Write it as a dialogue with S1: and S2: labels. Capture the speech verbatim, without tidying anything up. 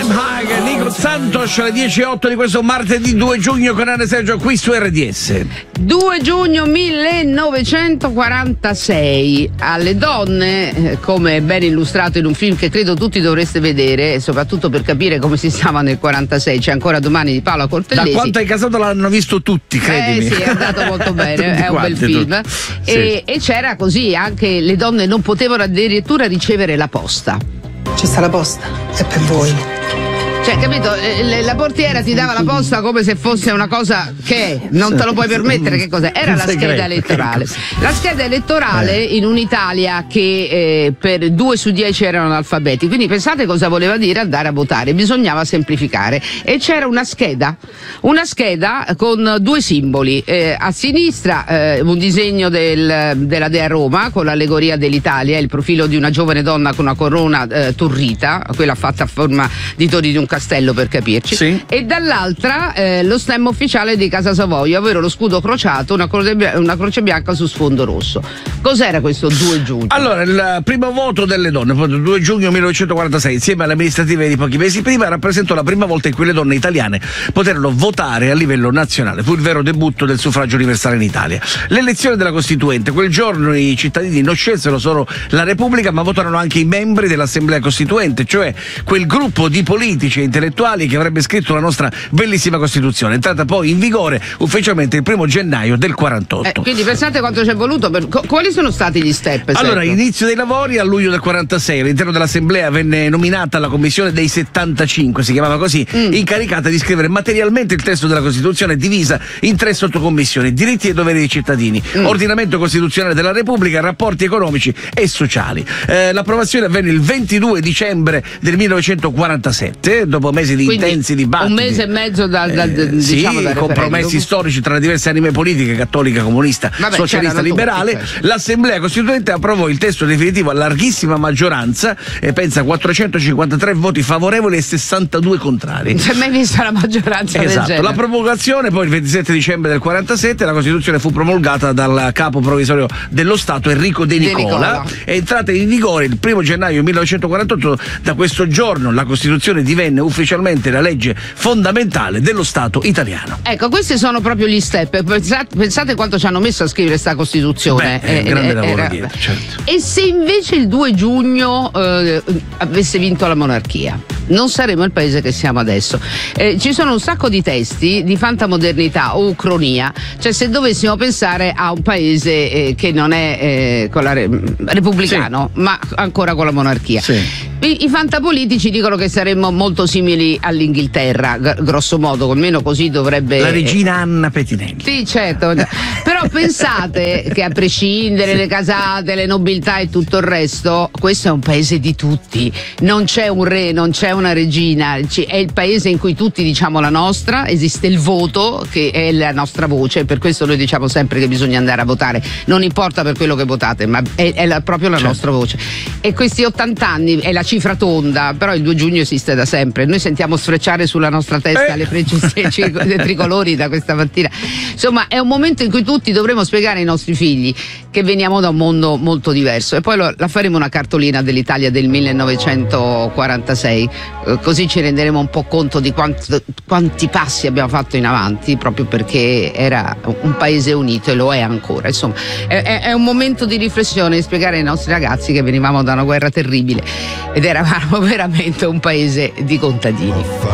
S1: Hagen, Nico Santos, alle dieci e otto di questo martedì due giugno con Anna e Sergio qui su R D S.
S2: due giugno millenovecentoquarantasei. Alle donne, come è ben illustrato in un film che credo tutti dovreste vedere, soprattutto per capire come si stava nel quarantasei, c'è ancora domani di Paola Cortellesi.
S1: Da quanto hai casato l'hanno visto tutti, credimi.
S2: Eh sì, è andato molto bene, è un bel film.
S1: Sì.
S2: E, e c'era così, anche le donne non potevano addirittura ricevere la posta.
S3: Ci sta la posta, è per voi.
S2: Cioè, capito? La portiera ti dava la posta come se fosse una cosa che non te lo puoi permettere. Che cos'è? Era la scheda elettorale. La scheda elettorale in un'Italia che eh, per due su dieci erano analfabeti. Quindi pensate cosa voleva dire andare a votare. Bisognava semplificare. E c'era una scheda, una scheda con due simboli. Eh, a sinistra eh, un disegno del, della Dea Roma con l'allegoria dell'Italia, il profilo di una giovane donna con una corona eh, turrita, quella fatta a forma di torri di un castello, per capirci,
S1: sì.
S2: E dall'altra eh, lo stemma ufficiale di Casa Savoia, ovvero lo scudo crociato, una croce, una croce bianca su sfondo rosso. Cos'era questo due giugno?
S1: Allora, il primo voto delle donne, due giugno millenovecentoquarantasei, insieme alle amministrative di pochi mesi prima, rappresentò la prima volta in cui le donne italiane poterono votare a livello nazionale. Fu il vero debutto del suffragio universale in Italia. L'elezione della Costituente, quel giorno i cittadini non scelsero solo la Repubblica, ma votarono anche i membri dell'Assemblea Costituente, cioè quel gruppo di politici e intellettuali che avrebbe scritto la nostra bellissima Costituzione, entrata poi in vigore ufficialmente il primo gennaio del quarantotto.
S2: Eh, quindi pensate quanto ci è voluto. Per... Quali sono stati gli step?
S1: Allora,
S2: certo?
S1: inizio dei lavori a luglio del quarantasei, all'interno dell'Assemblea venne nominata la Commissione dei settantacinque, si chiamava così, mm. incaricata di scrivere materialmente il testo della Costituzione, divisa in tre sottocommissioni: diritti e doveri dei cittadini, mm. ordinamento costituzionale della Repubblica, rapporti economici e sociali. Eh, l'approvazione avvenne il ventidue dicembre del millenovecentoquarantasette, dopo mesi di
S2: Quindi
S1: intensi dibattiti.
S2: Un mese e mezzo da, da, da,
S1: eh,
S2: diciamo,
S1: sì,
S2: da
S1: compromessi storici tra le diverse anime politiche, cattolica, comunista,
S2: Vabbè,
S1: socialista, liberale.
S2: Tutti, certo.
S1: L'Assemblea Costituente approvò il testo definitivo a larghissima maggioranza, e pensa quattrocentocinquantatré voti favorevoli e sessantadue contrari.
S2: Non si è mai vista la maggioranza
S1: esatto.
S2: del genere.
S1: La promulgazione poi il ventisette dicembre del quarantasette, la Costituzione fu promulgata dal capo provvisorio dello Stato Enrico De Nicola, De Nicola. È entrata in vigore il primo gennaio millenovecentoquarantotto. Da questo giorno la Costituzione divenne ufficialmente la legge fondamentale dello Stato italiano.
S2: Ecco, questi sono proprio gli step. Pensate, pensate quanto ci hanno messo a scrivere questa Costituzione.
S1: Beh, è un grande
S2: eh,
S1: lavoro
S2: era...
S1: dietro, certo.
S2: E se invece il due giugno eh, avesse vinto la monarchia, non saremmo il paese che siamo adesso. Eh, ci sono un sacco di testi di fantamodernità o ucronia, cioè se dovessimo pensare a un paese eh, che non è eh, con la re- repubblicano, sì. ma ancora con la monarchia.
S1: Sì.
S2: I, I fantapolitici dicono che saremmo molto simili all'Inghilterra, g- grosso modo, almeno così dovrebbe.
S1: La regina Anna Petinelli.
S2: Sì, certo. Però pensate che a prescindere sì. le casate, le nobiltà e tutto il resto, questo è un paese di tutti. Non c'è un re, non c'è una regina, è il paese in cui tutti diciamo la nostra, esiste il voto che è la nostra voce, per questo noi diciamo sempre che bisogna andare a votare, non importa per quello che votate, ma è, è la, proprio la certo. nostra voce. E questi ottanta anni è la cifra tonda, però il due giugno esiste da sempre. Noi sentiamo sfrecciare sulla nostra testa eh. le frecce tricolori da questa mattina. Insomma, è un momento in cui tutti dovremo spiegare ai nostri figli che veniamo da un mondo molto diverso, e poi lo, la faremo una cartolina dell'Italia del millenovecentoquarantasei, eh, così ci renderemo un po' conto di quanto, quanti passi abbiamo fatto in avanti, proprio perché era un paese unito e lo è ancora. Insomma, è, è un momento di riflessione, di spiegare ai nostri ragazzi che venivamo da una guerra terribile ed eravamo veramente un paese di contadini.